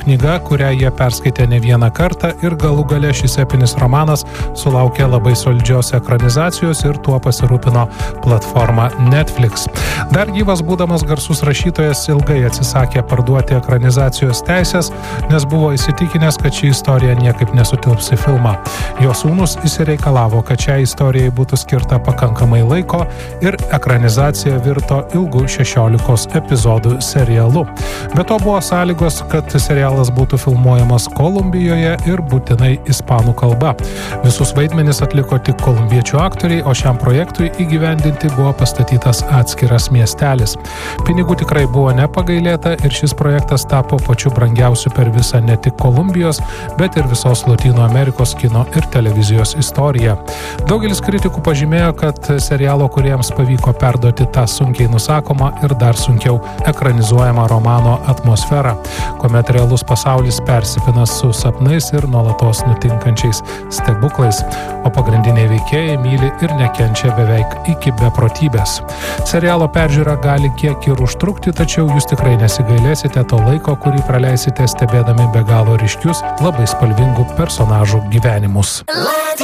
knyga, kurią jie perskaitė ne vieną kartą ir galų gale šis epinis romanas sulaukė labai solidžios ekranizacijos ir tuo pasirūpino platforma Netflix. Dar gyvas būdamas garsus rašytojas ilgai atsisakė parduoti ekranizacijos teisės, nes buvo įsitikinęs, kad ši istorija niekaip nesutilps į filmą. Jo sūnus įsireikalavo, kad šiai istorijai būtų skirta pakankamai laiko ir ekranizacija virto ilgu 16 epizodų serialu. Be to buvo sąlygos, kad serialas būtų filmuojamas Kolumbijoje ir būtinai ispanų kalba. Visus vaidmenis atliko tik kolumbiečių aktoriai, o šiam projektui įgyvendinti buvo pastatytas atskiras miestelis. Pinigų tikrai buvo nepagailėta ir šis projektas tapo pačiu brangiausiu per visą ne tik Kolumbijos, bet ir visos Lotynų Amerikos kino ir televizijos istoriją. Daugelis kritikų pažymėjo, kad serialo kūrėjams pavyko perduoti tą sunkiai nusakomą ir dar sunkiau ekranizuojamą romano atmosferą, kuomet realus pasaulis persipina su sapnais ir nuolatos nutinkančiais stebuklais, o pagrindiniai veikėjai myli ir nekenčia beveik iki beprotybės. Serialo peržiūra gali kiek ir užtrukti, tačiau jūs tikrai nesigailėsite to laiko, kurį praleisite stebėdami be galo ryškius, labai spalvingų personažų gyvenimus.